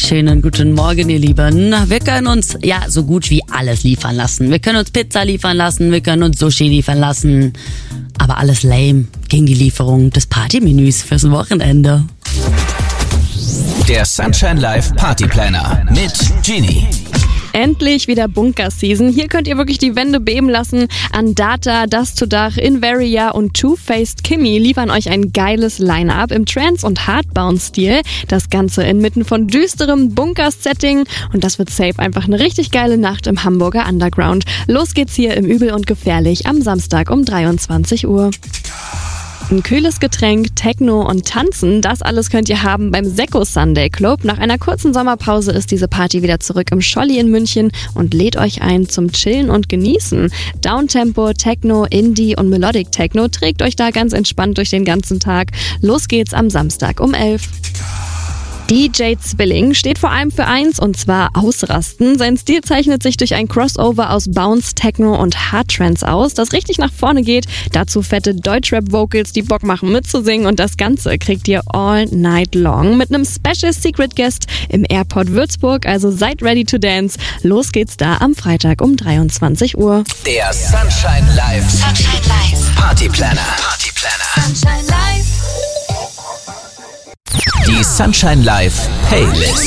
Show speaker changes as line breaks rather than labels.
Schönen guten Morgen, ihr Lieben. Wir können uns ja so gut wie alles liefern lassen. Wir können uns Pizza liefern lassen, wir können uns Sushi liefern lassen. Aber alles lame gegen die Lieferung des Partymenüs fürs Wochenende.
Der Sunshine Live Party Planner mit Genie.
Endlich wieder Bunker-Season. Hier könnt ihr wirklich die Wände beben lassen. Andata, Dust to Dach, Inveria und Two-Faced Kimmy liefern euch ein geiles Line-Up im Trance- und Hardbound-Stil. Das Ganze inmitten von düsterem Bunker-Setting. Und das wird safe einfach eine richtig geile Nacht im Hamburger Underground. Los geht's hier im Übel und Gefährlich am Samstag um 23 Uhr. Ein kühles Getränk, Techno und Tanzen, das alles könnt ihr haben beim Sekko Sunday Club. Nach einer kurzen Sommerpause ist diese Party wieder zurück im Scholli in München und lädt euch ein zum Chillen und Genießen. Downtempo, Techno, Indie und Melodic Techno trägt euch da ganz entspannt durch den ganzen Tag. Los geht's am Samstag um 11. DJ Zwilling steht vor allem für eins, und zwar Ausrasten. Sein Stil zeichnet sich durch ein Crossover aus Bounce, Techno und Hardtrance aus, das richtig nach vorne geht. Dazu fette Deutschrap-Vocals, die Bock machen mitzusingen, und das Ganze kriegt ihr all night long mit einem Special Secret Guest im Airport Würzburg, also seid ready to dance. Los geht's da am Freitag um 23 Uhr.
Der Sunshine Live Party Planner.
Sunshine Live.
Die Sunshine Live Playlist.